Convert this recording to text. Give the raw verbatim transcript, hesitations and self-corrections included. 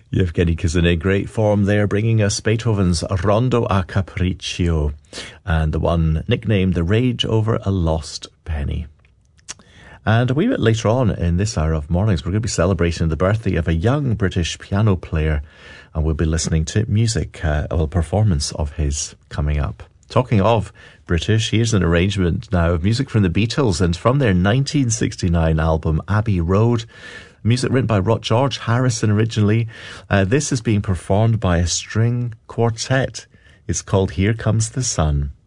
Yevgeny Kizun in great form there, bringing us Beethoven's Rondo a Capriccio, and the one nicknamed The Rage Over a Lost Penny. And a wee bit later on in this hour of mornings, we're going to be celebrating the birthday of a young British piano player, and we'll be listening to music, uh, a performance of his coming up. Talking of British, here's an arrangement now of music from the Beatles, and from their nineteen sixty-nine album Abbey Road. Music written by George Harrison originally. Uh, this is being performed by a string quartet. It's called Here Comes the Sun.